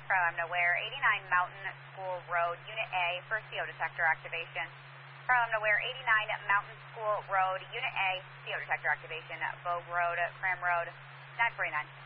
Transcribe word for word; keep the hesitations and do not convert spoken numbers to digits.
from nowhere, eighty-nine Mountain School Road, Unit A for C O detector activation. From nowhere, eighty-nine Mountain School Road, Unit A, C O detector activation. Vogue Road, Cram Road, nine forty-nine.